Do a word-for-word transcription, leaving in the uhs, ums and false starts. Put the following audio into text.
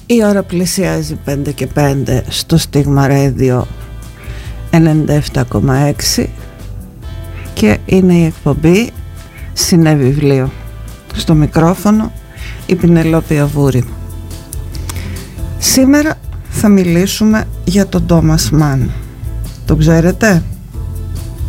Η ώρα πλησιάζει πέντε και πέντε στο Στίγμα Radio ενενήντα επτά κόμμα έξι και είναι η εκπομπή Συνέ Βιβλίο. Στο μικρόφωνο η Πινελόπη Αβούρη. Σήμερα θα μιλήσουμε για τον Τόμας Μαν. Το ξέρετε?